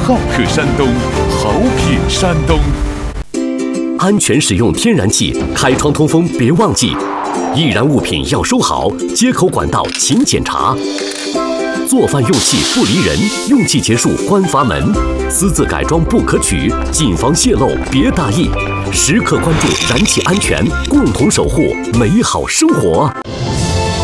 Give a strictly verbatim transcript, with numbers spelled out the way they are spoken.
好客山东，好品山东。 安全使用天然气，开窗通风别忘记。易燃物品要收好，接口管道勤检查。做饭用气不离人，用气结束关阀门。私自改装不可取，谨防泄漏别大意。时刻关注燃气安全，共同守护美好生活。